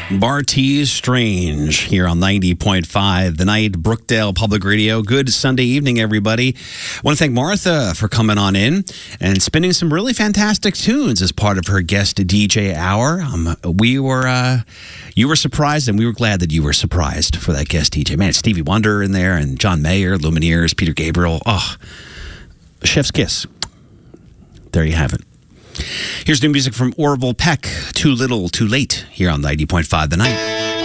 Bartees Strange here on 90.5 The Night, Brookdale Public Radio. Good Sunday evening, everybody. I want to thank Martha for coming on in and spinning some really fantastic tunes as part of her guest DJ hour. You were surprised, and we were glad that you were surprised for that guest DJ. Man, Stevie Wonder in there, and John Mayer, Lumineers, Peter Gabriel. Oh, chef's kiss. There you have it. Here's new music from Orville Peck, Too Little, Too Late, here on 90.5 The Night.